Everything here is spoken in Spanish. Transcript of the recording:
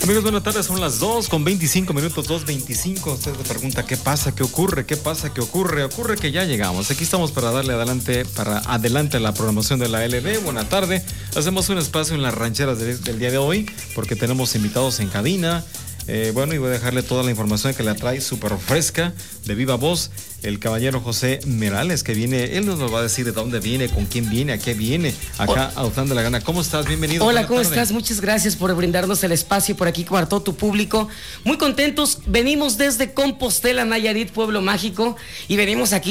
Amigos, buenas tardes, son las 2:25, 2:25. Usted se pregunta qué pasa, qué ocurre, qué pasa, qué ocurre. Ocurre que ya llegamos. Aquí estamos para darle adelante a la programación de la LB. Buena tarde. Hacemos un espacio en las rancheras del día de hoy porque tenemos invitados en cabina. Y voy a dejarle toda la información que la trae súper fresca, de viva voz, el caballero José Merales, que viene. Él nos va a decir de dónde viene, con quién viene, a qué viene, acá a Után de la Gana. ¿Cómo estás? Bienvenido. Hola, ¿cómo estás? Muchas gracias por brindarnos el espacio por aquí para todo tu público. Muy contentos, venimos desde Compostela, Nayarit, Pueblo Mágico, y venimos aquí